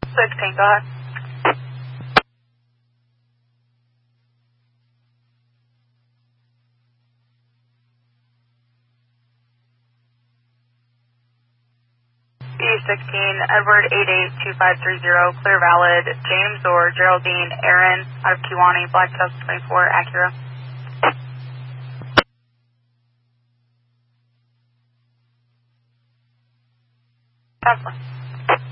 16, go ahead. B16, Edward 882530, clear valid. James or Geraldine Aaron out of Kiwani, Black 2024, Acura. Tesla.